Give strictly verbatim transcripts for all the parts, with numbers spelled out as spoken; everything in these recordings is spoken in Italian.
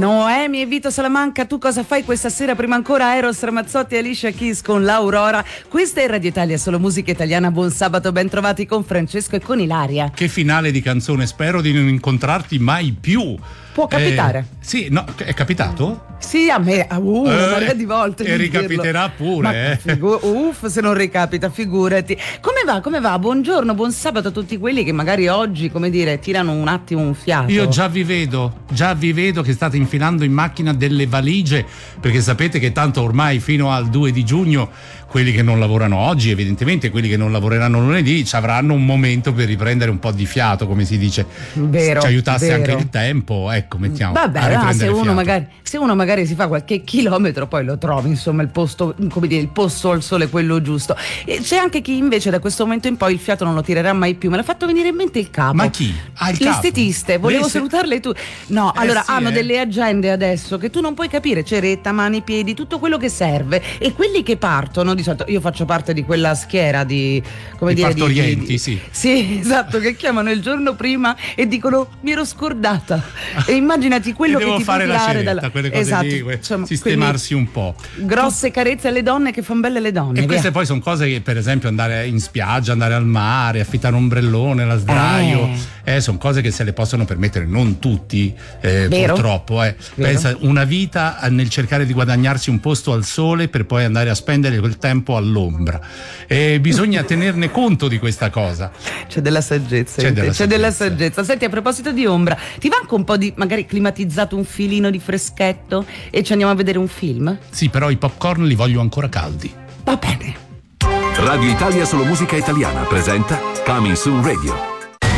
Noemi e Vito Salamanca, tu cosa fai questa sera? Prima ancora Eros Ramazzotti e Alicia Keys con l'Aurora. Questa è Radio Italia, solo musica italiana. Buon sabato, ben trovati con Francesco e con Ilaria. Che finale di canzone, spero di non incontrarti mai più. Può capitare. Eh, sì, no, è capitato? Sì, a me, uh, una marea di volte. E ricapiterà dirlo. pure. Ma eh. figu- uff, se non ricapita, figurati. Come va, come va? Buongiorno, buon sabato a tutti quelli che magari oggi, come dire, tirano un attimo un fiato. Io già vi vedo, già vi vedo che state infilando in macchina delle valigie, perché sapete che tanto ormai fino al due di giugno quelli che non lavorano oggi, evidentemente quelli che non lavoreranno lunedì, ci avranno un momento per riprendere un po' di fiato, come si dice. Vero, ci aiutasse vero. anche il tempo, ecco, mettiamo. Vabbè, a no, se uno fiato. magari se uno magari si fa qualche chilometro, poi lo trovi, insomma, il posto, come dire, il posto al sole, quello giusto. E c'è anche chi invece da questo momento in poi il fiato non lo tirerà mai più. Me l'ha fatto venire in mente il capo. Ma chi? Ah, il Le capo. estetiste, volevo Le se- salutarle tu. No, Eh, allora sì, hanno eh. delle agende adesso che tu non puoi capire, ceretta, mani, piedi, tutto quello che serve. E quelli che partono, di solito, io faccio parte di quella schiera di, come I dire, di- partorienti, di- sì. Sì, esatto, che chiamano il giorno prima e dicono mi ero scordata. E immaginati quello E che devo ti può fare la tirare ceretta, dalla... quelle cose esatto, lì, que- insomma, sistemarsi un po'. quindi grosse carezze alle donne che fanno belle le donne. E via. queste poi sono cose che, per esempio, andare in spiaggia, andare al mare, affittare un ombrellone, la sdraio, eh. sono cose che se le possono permettere non tutti, eh, Vero. purtroppo. Eh. Vero. Pensa, una vita nel cercare di guadagnarsi un posto al sole per poi andare a spendere quel tempo all'ombra. E bisogna tenerne conto di questa cosa. C'è della saggezza, C'è in te, della c'è della saggezza. saggezza. Senti, a proposito di ombra, ti va anche un po' di magari climatizzato, un filino di freschetto e ci andiamo a vedere un film? Sì, però i popcorn li voglio ancora caldi. Va bene. Radio Italia solo musica italiana presenta Coming Soon Radio.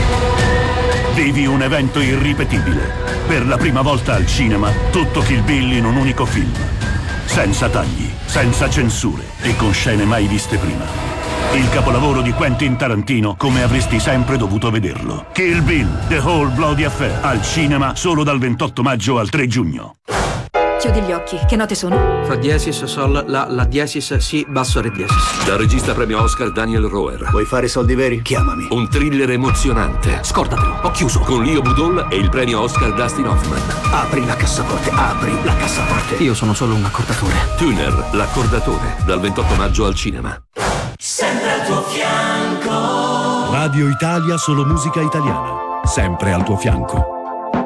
Vivi un evento irripetibile. Per la prima volta al cinema, tutto Kill Bill in un unico film. Senza tagli, senza censure e con scene mai viste prima. Il capolavoro di Quentin Tarantino come avresti sempre dovuto vederlo. Kill Bill, The Whole Bloody Affair, al cinema solo dal ventotto maggio al tre giugno. Chiudi gli occhi, che note sono? Fa diesis, sol, la, la diesis, si, basso, re diesis. Dal regista premio Oscar Daniel Roher. Vuoi fare soldi veri? Chiamami. Un thriller emozionante. Scordatelo, ho chiuso. Con Leo Budol e il premio Oscar Dustin Hoffman. Apri la cassaforte, apri la cassaforte. Io sono solo un accordatore. Tuner, l'accordatore, dal ventotto maggio al cinema. Sempre al tuo fianco. Radio Italia, solo musica italiana. Sempre al tuo fianco.